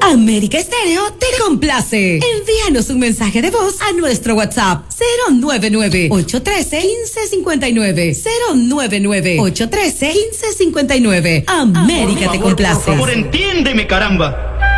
América Estéreo te complace. Envíanos un mensaje de voz a nuestro WhatsApp 099-813-1559. 099-813-1559. América te complace. Por favor, entiéndeme, caramba.